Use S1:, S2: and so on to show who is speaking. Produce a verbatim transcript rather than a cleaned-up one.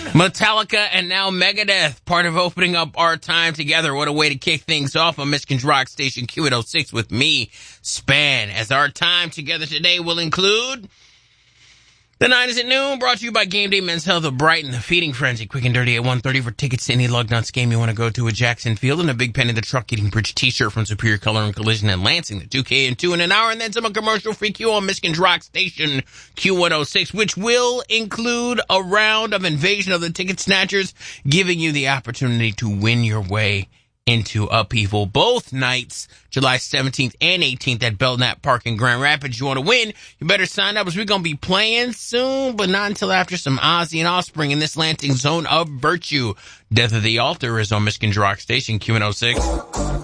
S1: Metallica and now Megadeth, part of opening up our time together. What a way to kick things off on Michigan's Rock Station Q one oh six with me, Span, as our time together today will include the nine is at noon, brought to you by Game Day Men's Health of Brighton, the Feeding Frenzy, quick and dirty at one thirty for tickets to any lug nuts game you want to go to at Jackson Field, and a Big Penny the Truck Eating Bridge t-shirt from Superior Color and Collision in Lansing, the two K and two in an hour, and then some commercial-free Q on Michigan's Rock Station Q one oh six, which will include a round of Invasion of the Ticket Snatchers, giving you the opportunity to win your way into upheaval both nights, July seventeenth and eighteenth at Belknap Park in Grand Rapids. You want to win, you better sign up, as we're going to be playing soon, but not until after some Ozzy and Offspring in this Lansing Zone of Virtue. Death of the Altar is on Michigan's Rock Station Q one oh six.